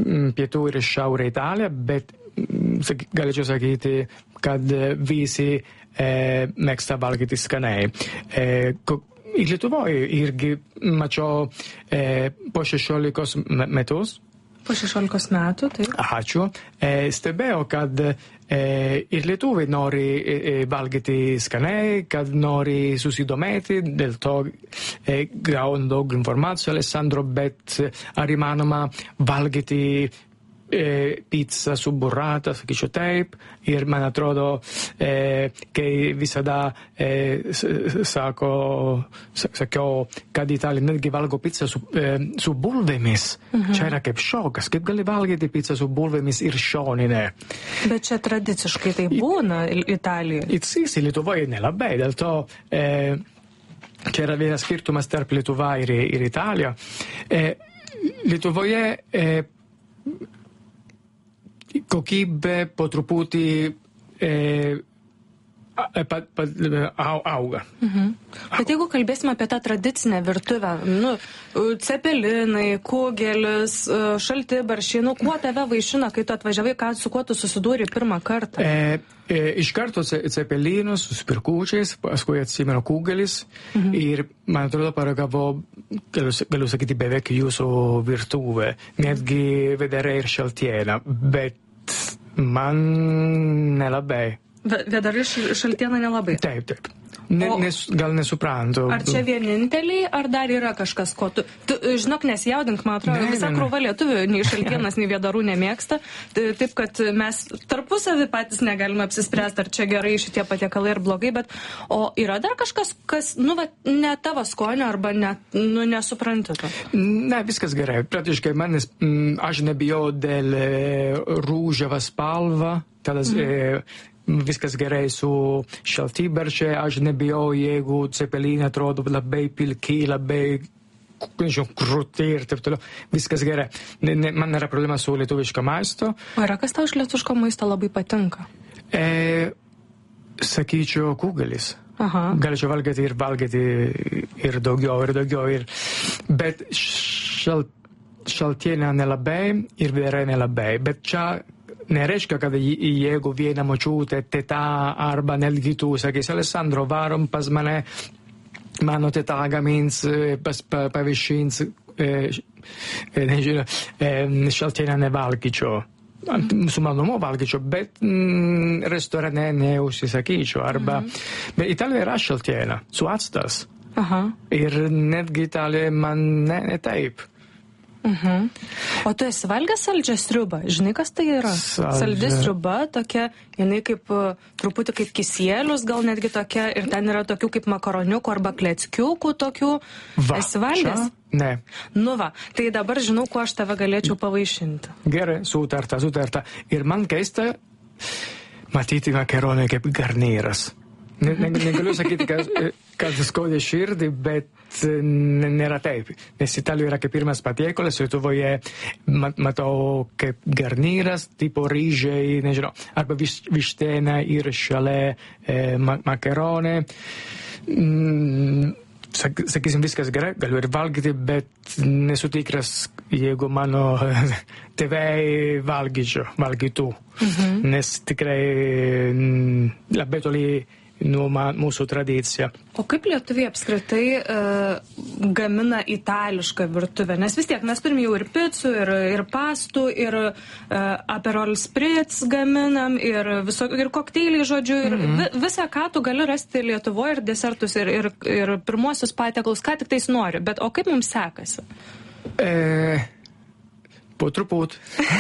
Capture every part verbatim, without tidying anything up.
pietų ir šiaurė Italija, bet galėčiau sakyti, kad visi e, mėgsta valgyti skaniai. E, ir Lietuvoje irgi mačiau e, po šešiolikos metus. Po šešiolikos metų, taip. Ačiū. E, stebėjau, kad e, ir lietuviai nori e, valgyti skaniai, kad nori susidomėti, dėl to e, gauna daug informacijų, Alessandro, bet ar įmanoma valgyti E, pizza su burrata, sakyčiau taip, ir man atrodo, e, kai visada e, sako, sakiau, kad Italija netgi valgo pizzą su, e, su bulvėmis. Mhm. Čia yra kaip šokas, kaip gali valgyti pizzą su bulvėmis ir šoninė. Bet čia tradiciškai tai būna Italijoje. Sì, sì, Lietuvoje nelabai, dėl to e, čia yra vienas skirtumas tarp Lietuva ir, ir Italija. E, Lietuvoje e, kokybė po truputį e, pa, pa, auga. Mhm. Bet jeigu kalbėsime apie tą tradicinę virtuvę, nu, cepelinai, kugelis, šaltibarščiai, nu, kuo tave vaišina, kai tu atvažiavai, ką, su kuo tu susidūrė pirmą kartą? E, e, iš karto cepelinus su spirkučiais, paskui atsimenu kugelis, mhm. ir, man atrodo, paragavau, galiu, galiu sakyti, beveik jūsų virtuvę, netgi vederai ir šaltieną, bet man nelabai. Vėdarai šaltieną nelabai? Taip, taip. Ne, o, nes, gal nesuprantu. Ar čia vieninteliai, ar dar yra kažkas, ko tu... tu žinok, nesijaudink, man atrodo, ne, visa ne, krūva lietuvių nei šaltienas, nei vėdarų nemėgsta. Taip, kad mes tarpusavį patys negalime apsispręsti, ar čia gerai šitie patiekalai ir blogai, bet o yra dar kažkas, kas, nu, va, ne tavo skonio, arba ne, nu, nesupranti to? Ne, viskas gerai. Praktiškai manis, aš nebijau dėl rūžavą spalvą, tada... Mm. E, viskas gerai su šaltibarščiai, aš nebijau, jeigu cepelinai atrodo labai pilki, labai krūti ir taip toliau. Viskas gerai. Ne, ne, man nėra problema su lietuviško maisto. O yra kas tau iš lietuviško maisto labai patinka? E, sakyčiau, kugelis. Aha. Galėčiau valgyti ir valgyti ir daugiau, ir daugiau. Ir... Bet šal, šaltiena nelabai ir vėrai nelabai. Bet čia nereiškia, kad jeigu viena močiutė, teta arba netgi tu sakys, Alessandro, varom pas mane, mano teta gamins, pas, pa, pavišins, e, nežinau, e, šaltieną nevalgyčiau. Su malonumu valgyčiau, bet mm, restorane neužsisakyčiau. Arba, mm-hmm. Bet Italija yra šaltiena, su actas. Aha. Ir netgi Italija man ne, ne taip. Mhm. O tu esi valgęs saldžią sriubą? Žinai, kas tai yra? Saldžia. Saldi sriuba, tokia, jinai kaip, truputį kaip kisėlius, gal netgi tokia, ir ten yra tokių kaip makaroniukų arba kleckiukų tokių. Va, esi valgęs? Čia? Ne. Nu va, tai dabar žinau, kuo aš tave galėčiau pavaišinti. Gerai, sutarta, sutarta. Ir man keista matyti makaronai kaip garnyras. Ne, ne, negaliu sakyti, kad, kad skaudė širdį, bet nėra taip. Nes Italijoje yra kaip pirmas patiekalas, Lietuvoje mat, matau kaip garnyras, tipo ryžiai, nežinau, arba viš, vištiena ir šalia e, makaronai. Mm, sak, sakysim, viskas gerai, galiu ir valgyti, bet nesu tikras, jeigu mano tėvai valgyčiau, valgytų. Mhm. Nes tikrai mm, labai toli nuo mūsų tradicija. O kaip lietuviai apskritai uh, gamina itališką virtuvę? Nes vis tiek mes turim jau ir picų, ir, ir pastų, ir uh, Aperol Spritz gaminam, ir, viso, ir kokteiliai, žodžiu, ir mm-hmm. vi, visą, ką tu gali rasti Lietuvoje, ir desertus, ir, ir, ir pirmuosius patiekalus, ką tik tais nori. Bet o kaip mums sekasi? E... Po truputį.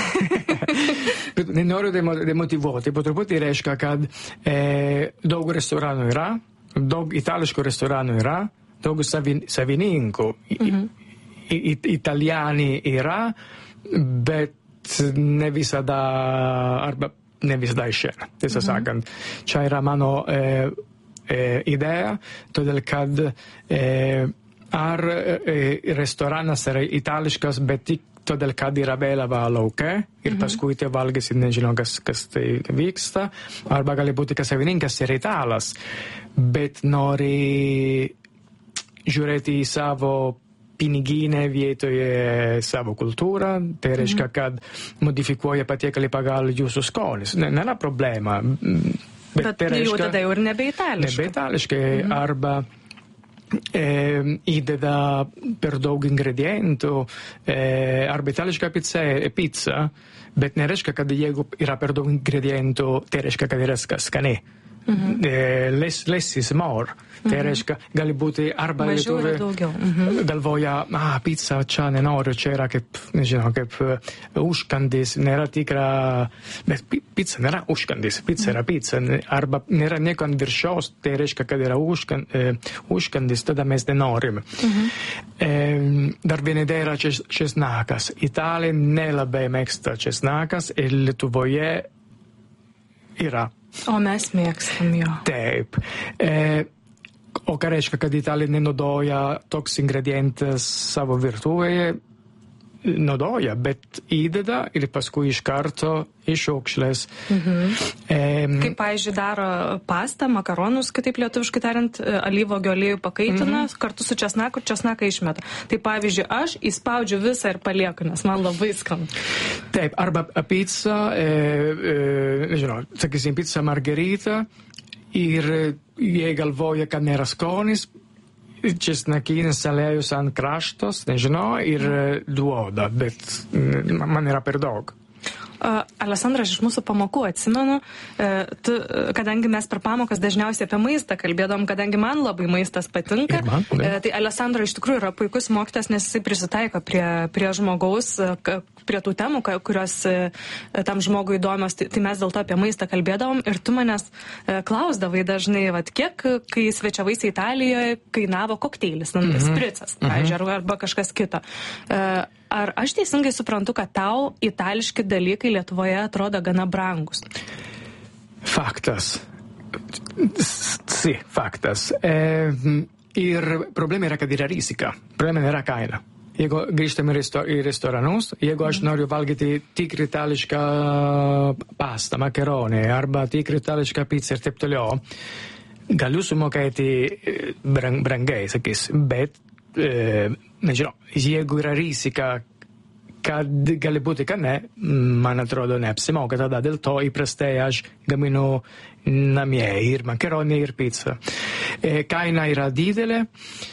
Nenoriu demotyvuoti. Po truputį reiškia, kad e, daug restoranų yra, daug itališkų restoranų yra, daug savin, savininkų mm-hmm. i, i, italiani yra, bet ne visada, arba ne visada išėna, tiesą mm-hmm. sakant. Čia yra mano e, e, idėja, todėl kad e, ar e, restoranas yra itališkas, bet tik todėl, kad yra vėliava lauke ir mm-hmm. paskui tie valgysi, nežinau, kas, kas tai vyksta, arba gali būti, kad savininkas yra italas, bet nori žiūrėti į savo piniginę vietoje savo kultūrą, tai reiškia, kad modifikuoja patiekalį pagal jūsų skonis. Nėra problema. Bet, bet tai reiškia, jau tada jau ir nebeitališkai. Nebeitališkai, mhm. arba e, įdeda per daug ingredientų, e, arba itališka pizza, pizza, bet nereiškia, kad jeigu yra per daug ingredientų, tai reiškia, kad yra skaniai. Mhm. E, less, less is more. Tai mhm. reiškia, gali būti arba lietuviai mhm. galvoja, ah, pizza čia nenoriu, čia yra kaip, nežinau, kaip uh, užkandis, nėra tikra, bet pizza nėra užkandis, pizza mhm. yra pizza, arba nėra nieko ant viršaus, tai reiškia, kad yra užkan, uh, užkandis, tada mes nenorime. Mhm. E, dar viena idėja yra čes, česnakas. Italija nelabai mėgsta česnakas ir Lietuvoje yra. O mes mėgstam jo. Taip. E, o ką reiškia, kad Italija nenaudoja toks ingredientas savo virtuvėje? Naudoja, bet įdeda ir paskui iš karto iš aukšlės. Mhm. E, Kaip, pavyzdžiui, daro pastą, makaronus, kitaip lietuviškai tariant, alyvuogių aliejų pakaitina, mhm. kartu su česnaku, česnaką išmeta. Tai, pavyzdžiui, aš įspaudžiu visą ir palieku, nes man labai skanu. Taip, arba pizza, e, e, nežinau, sakysim, pizza margarita ir jie galvoja, kad nėra skonis, česnakinis aliejus ant kraštos, nežinau, ir duoda, bet man yra per daug. Uh, Alesandra, aš iš mūsų pamokų atsimenu, uh, tu, kadangi mes per pamokas dažniausiai apie maistą kalbėdom, kadangi man labai maistas patinka, man, uh, tai Alesandra iš tikrųjų yra puikus mokytas, nes jisai prisitaiko prie, prie žmogaus, uh, prie tų temų, kurios uh, tam žmogui įdomios, tai, tai mes dėl to apie maistą kalbėdavom ir tu manęs uh, klausdavai dažnai, vat, kiek, kai svečiavaisi Italijoje, kainavo kokteilis, mm -hmm. spricas, pavyzdžiui, mm -hmm. arba kažkas kito. Uh, Ar aš teisingai suprantu, kad tau itališki dalykai Lietuvoje atrodo gana brangus? Faktas. Si, faktas. E, ir problema yra, kad yra rizika. Problema nėra kaina. Jeigu grįžtame į restoranus, jeigu aš noriu valgyti tikrą itališką pastą, makaronį arba tikrą itališką pizzą ir taip toliau, galiu sumokėti brang, brangiai, sakys, bet e, nežinau, jeigu yra rizika, kad gali būti, kad ne, man atrodo neapsimoka, tada dėl to įprastai aš gaminu namie ir makaronį ir pizzą. E, kaina yra didelė,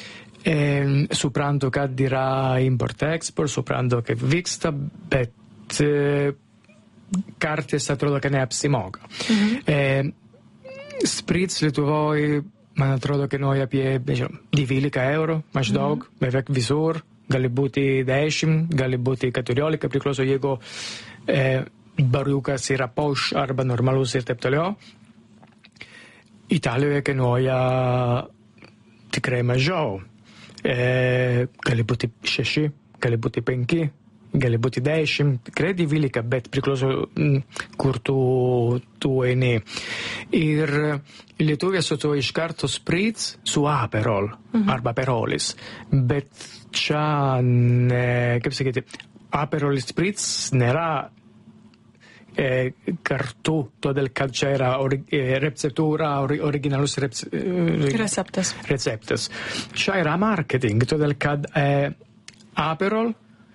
e, suprantu, kad yra import-export, suprantu, kaip vyksta, bet e, kartais atrodo, kad neapsimoka. Mhm. E, spritz Lietuvoje, man atrodo, kainuoja apie dvylika eurų, maždaug, mm. beveik visur, gali būti dešimt, gali būti keturiolika, priklauso, jeigu e, bariukas yra poš arba normalus ir taip toliau. Italijoje kainuoja tikrai mažiau. E, gali būti šeši, gali būti penki, gali būti dešimt, tikrai dvylika, bet priklauso, kur tu, tu eini. Ir Lietuvė su to iš karto spritz su aperol, mhm. arba aperolis, bet čia, ne, kaip sakyti, aperol spritz nėra e, kartu, todėl kad čia yra ori, e, receptūra, ori, originalus rec, e, receptas. receptas. Čia yra marketing, todėl kad e, aperol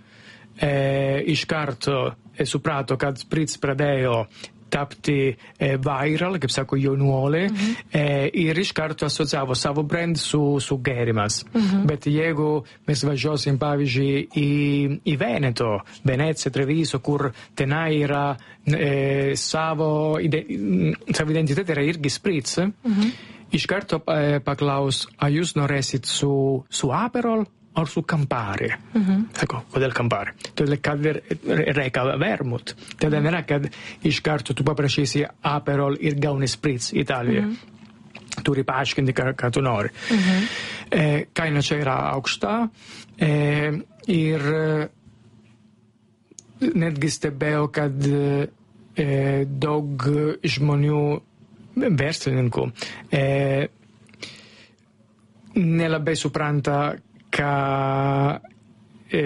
e, iš karto e, suprato, kad spritz pradėjo tapti eh, viral, kaip sako, jaunuoliai, mm-hmm. eh, ir iš karto asociavo savo brand su, su gėrimas. Mm-hmm. Bet jeigu mes važiuosim, pavyzdžiui, į, į Veneto, Venecija, Treviso, kur tenai yra eh, savo, ide, savo identitet yra irgi spritz, mm-hmm. iš karto eh, paklaus, a jūs norėsit su, su aperol ar su Campari. Mm-hmm. Sako, kodėl Campari? Todėl, kad reikia vermut. Tada nėra, kad iš karto tu paprašysi aperol ir gauni spritz Italijoje. Mm-hmm. Turi paaiškinti, ką, ką tu nori. Mm-hmm. E, kaina čia yra aukšta e, ir netgi stebėjau, kad e, daug žmonių, verslininkų, e, nelabai supranta, ką, e,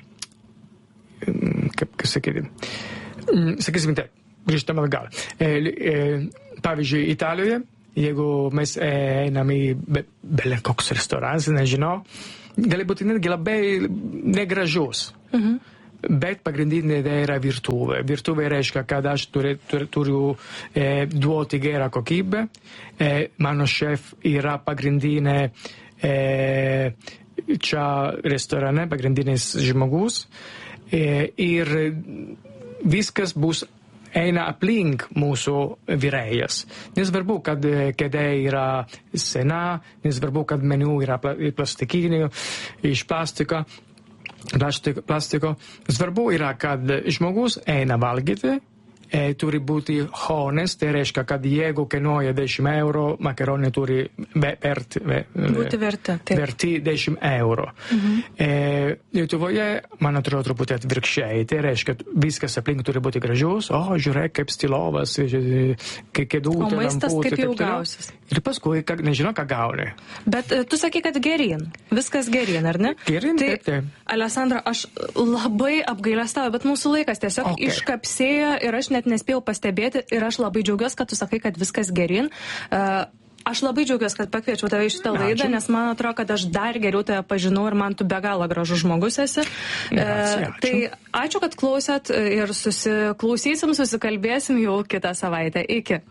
kaip, kaip sakyti, sakysim taip, grįžtame atgal. E, e, pavyzdžiui, Italijoje jeigu mes einam į be, bele koks restoranas, nežinau, gali būti netgi labai negražus. Mhm. Bet pagrindinė idėja yra virtuvė. Virtuvė reiškia, kad aš turi, turi, turiu e, duoti gerą kokybę. E, mano šef yra pagrindinė e, čia restorane, pagrindinis žmogus. E, ir viskas bus eina aplink mūsų virėjas. Nesvarbu, kad kėdė yra sena, nesvarbu, kad meniu yra plastikinė, iš plastiko. Plastiko, plastiko. Svarbu yra, kad žmogus eina valgyti, e, turi būti honest, tai reiškia, kad jeigu kainuoja dešimt eurų, makaroni turi verti, būti verti, verti dešimt eurų. Mhm. E, Lietuvoje, man atrodo, truputį atvirkščiai, tai reiškia, viskas aplink turi būti gražus, o žiūrėk, kaip stilovas, kėdutė, o maistas lamputė, kaip jau gausis. Ir paskui, kad nežinau, ką gauni. Bet tu sakai, kad gerin. Viskas gerin, ar ne? Gerin, tai, taip, taip. Alessandra, aš labai apgailestauju, bet mūsų laikas tiesiog okay. iškapsėjo ir aš net nespėjau pastebėti ir aš labai džiaugiuosi, kad tu sakai, kad viskas gerin. Uh, Aš labai džiaugiuosi, kad pakviečiau tave į šitą laidą, nes man atrodo, kad aš dar geriau tave pažinau ir man tu be galo gražus žmogus esi. Ne, ačiū, ačiū. Tai ačiū, kad klausėt ir susiklausysim, susikalbėsim jau kitą savaitę. Iki.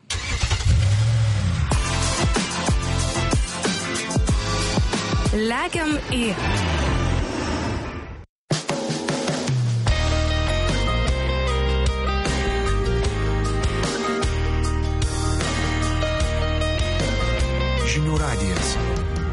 Lekiam į